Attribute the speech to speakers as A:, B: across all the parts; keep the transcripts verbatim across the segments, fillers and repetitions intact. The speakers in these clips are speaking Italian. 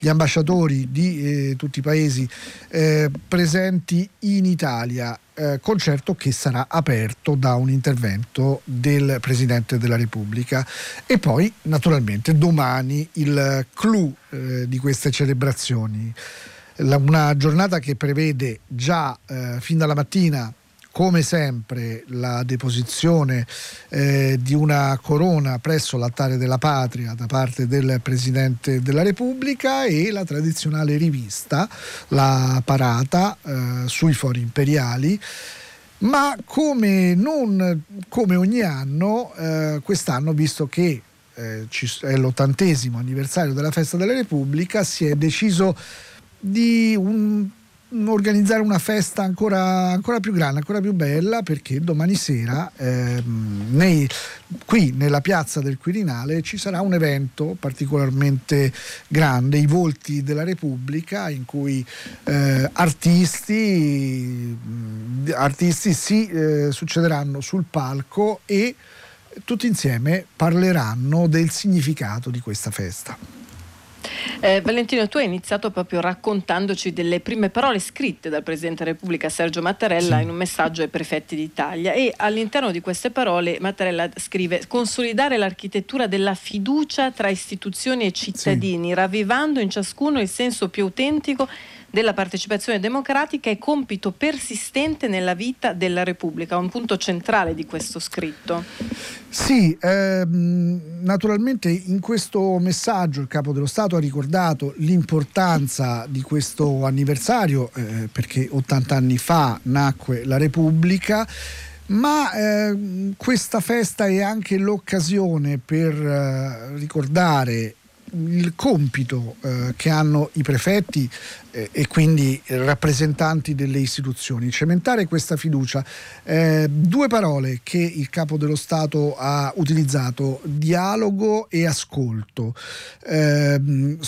A: gli ambasciatori di eh, tutti i paesi eh, presenti in Italia, eh, concerto che sarà aperto da un intervento del Presidente della Repubblica. E poi naturalmente domani il clou eh, di queste celebrazioni, La, una giornata che prevede già eh, fin dalla mattina, come sempre, la deposizione eh, di una corona presso l'altare della patria da parte del Presidente della Repubblica e la tradizionale rivista, la parata eh, sui fori imperiali. Ma come, non, come ogni anno, eh, quest'anno, visto che eh, ci, è l'ottantesimo anniversario della Festa della Repubblica, si è deciso di un organizzare una festa ancora, ancora più grande, ancora più bella, perché domani sera ehm, nei, qui nella piazza del Quirinale ci sarà un evento particolarmente grande, i Volti della Repubblica, in cui eh, artisti artisti si eh, succederanno sul palco e tutti insieme parleranno del significato di questa festa.
B: Eh, Valentino, tu hai iniziato proprio raccontandoci delle prime parole scritte dal Presidente della Repubblica Sergio Mattarella sì. in un messaggio ai prefetti d'Italia, e all'interno di queste parole Mattarella scrive: consolidare l'architettura della fiducia tra istituzioni e cittadini, sì. ravvivando in ciascuno il senso più autentico della partecipazione democratica è compito persistente nella vita della Repubblica, un punto centrale di questo scritto.
A: Sì, ehm, naturalmente in questo messaggio il Capo dello Stato ha ricordato l'importanza di questo anniversario, eh, perché ottanta anni fa nacque la Repubblica, ma eh, questa festa è anche l'occasione per eh, ricordare il compito eh, che hanno i prefetti eh, e quindi rappresentanti delle istituzioni, cementare questa fiducia. Eh, due parole che il Capo dello Stato ha utilizzato: dialogo e ascolto, eh,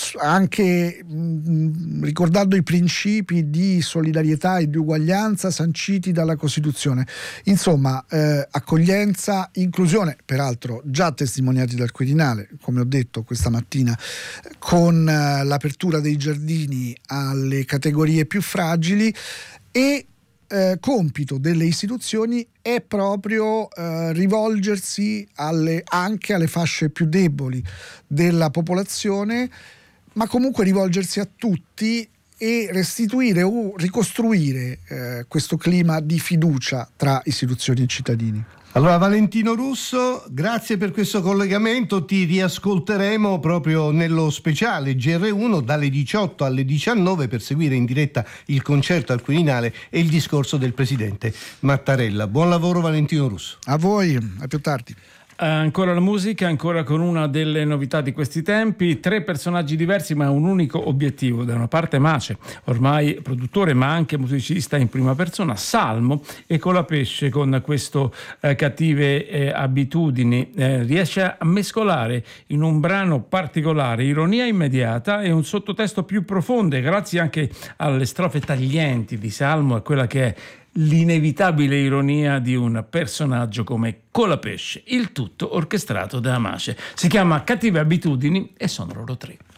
A: anche mh, ricordando i principi di solidarietà e di uguaglianza sanciti dalla Costituzione. Insomma, eh, accoglienza, inclusione, peraltro già testimoniati dal Quirinale, come ho detto questa mattina, con uh, l'apertura dei giardini alle categorie più fragili, e uh, compito delle istituzioni è proprio uh, rivolgersi alle, anche alle fasce più deboli della popolazione, ma comunque rivolgersi a tutti e restituire o ricostruire uh, questo clima di fiducia tra istituzioni e cittadini.
C: Allora, Valentino Russo, grazie per questo collegamento, ti riascolteremo proprio nello speciale G R uno dalle diciotto alle diciannove per seguire in diretta il concerto al Quirinale e il discorso del Presidente Mattarella. Buon lavoro, Valentino Russo.
A: A voi, a più tardi.
D: Ancora la musica, ancora con una delle novità di questi tempi: tre personaggi diversi ma un unico obiettivo. Da una parte Mace, ormai produttore ma anche musicista in prima persona, Salmo, e Colapesce con questo eh, Cattive eh, abitudini eh, riesce a mescolare in un brano particolare ironia immediata e un sottotesto più profondo, grazie anche alle strofe taglienti di Salmo e quella che è l'inevitabile ironia di un personaggio come Colapesce, il tutto orchestrato da Mace. Si chiama Cattive abitudini e sono loro tre.